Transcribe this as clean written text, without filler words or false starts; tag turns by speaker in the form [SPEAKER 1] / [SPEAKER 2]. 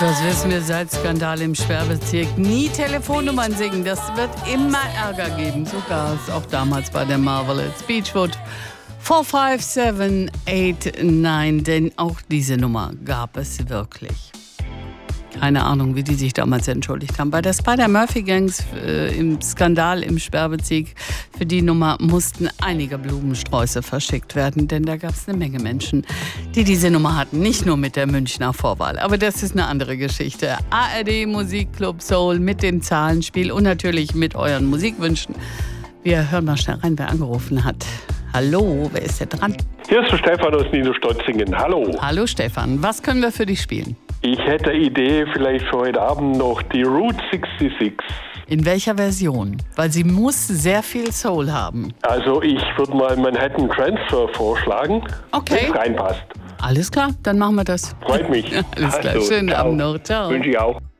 [SPEAKER 1] Das wissen wir seit Skandal im Sperrbezirk. Nie Telefonnummern singen, das wird immer Ärger geben. So gab es auch damals bei der Marvelous Beachwood 45789, denn auch diese Nummer gab es wirklich. Keine Ahnung, wie die sich damals entschuldigt haben. Bei der Spider-Murphy-Gangs im Skandal im Sperrbezirk, für die Nummer mussten einige Blumensträuße verschickt werden, denn da gab es eine Menge Menschen, die diese Nummer hatten. Nicht nur mit der Münchner Vorwahl, aber das ist eine andere Geschichte. ARD Musikclub Soul mit dem Zahlenspiel und natürlich mit euren Musikwünschen. Wir hören mal schnell rein, wer angerufen hat. Hallo, wer ist denn dran?
[SPEAKER 2] Hier ist der Stefan aus Niederstotzingen. Hallo.
[SPEAKER 1] Hallo Stefan, was können wir für dich spielen?
[SPEAKER 2] Ich hätte eine Idee, vielleicht für heute Abend noch die Route 66.
[SPEAKER 1] In welcher Version? Weil sie muss sehr viel Soul haben.
[SPEAKER 2] Also ich würde mal Manhattan Transfer vorschlagen,
[SPEAKER 1] Okay.
[SPEAKER 2] wenn es reinpasst.
[SPEAKER 1] Alles klar, dann machen wir das.
[SPEAKER 2] Freut mich.
[SPEAKER 1] Alles klar, schönen
[SPEAKER 2] ciao.
[SPEAKER 1] Abend noch. Ciao.
[SPEAKER 2] Wünsche ich auch.